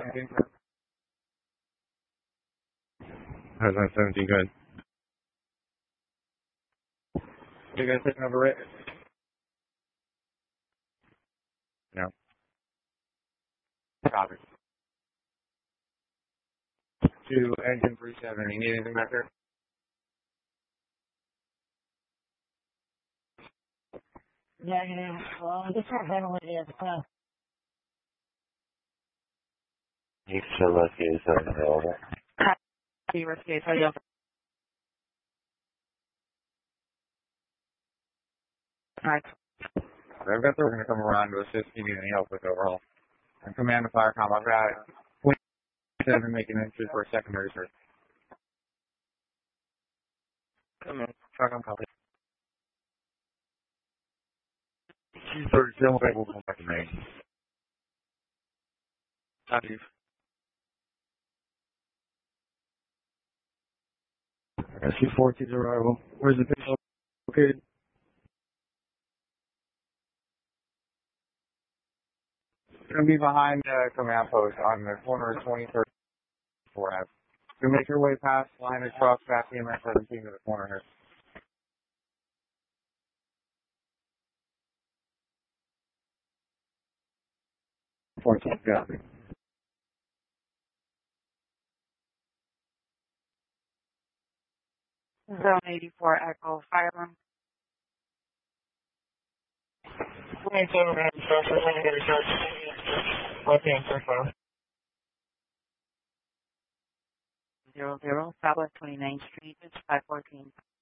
17, sir. How's that 17 good? You guys taking over it? No. Copy. To engine 37. You need anything back there? Negative. Well, just have ventilated as well. You should look is available. Copy, risky. How you Alright. I've got the, we're going to come around to assist you need any help with overhaul. And command the fire comm. I've got 27 making entry for a secondary search. Come in. Truck on copy. 237 will come back to me. Copy. SC-14's arrival. Where's the pistol located? It's going to be behind the command post on the corner of 23rd Ave. You make your way past line of trucks, back the MS-17 to the corner here. 14, copy. Zone 84 Echo Firearm. 27 man structure, secondary search. Left-hand search file. 00, Southwest 29th Street, it's 514.